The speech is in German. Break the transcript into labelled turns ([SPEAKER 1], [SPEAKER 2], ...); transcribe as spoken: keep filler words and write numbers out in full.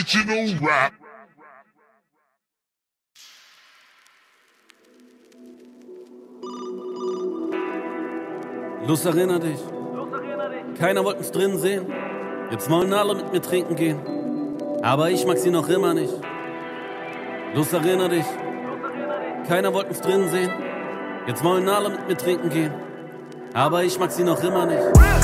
[SPEAKER 1] Original rap.
[SPEAKER 2] Los, erinner dich. Keiner wollte uns drinnen sehen. Jetzt wollen alle mit mir trinken gehen. Aber ich mag sie noch immer nicht. Los, erinner dich. Keiner wollte uns drinnen sehen. Jetzt wollen alle mit mir trinken gehen. Aber ich mag sie noch immer nicht.